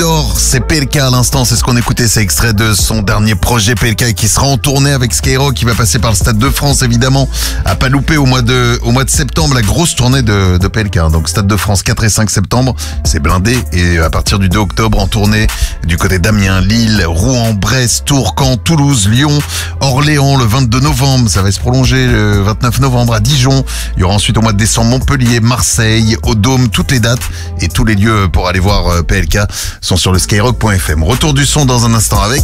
d'or, c'est PLK à l'instant, c'est ce qu'on écoutait, c'est extrait de son dernier projet PLK qui sera en tournée avec Skyrock, qui va passer par le Stade de France évidemment, à pas louper au mois de septembre, la grosse tournée de PLK. Donc Stade de France 4 et 5 septembre, c'est blindé, et à partir du 2 octobre en tournée du côté d'Amiens, Lille, Rouen, Brest, Tours, Caen, Toulouse, Lyon, Orléans le 22 novembre, ça va se prolonger le 29 novembre à Dijon. Il y aura ensuite au mois de décembre Montpellier, Marseille, au Dôme, toutes les dates et tous les lieux pour aller voir PLK sont sur le skyrock.fm. Retour du son dans un instant avec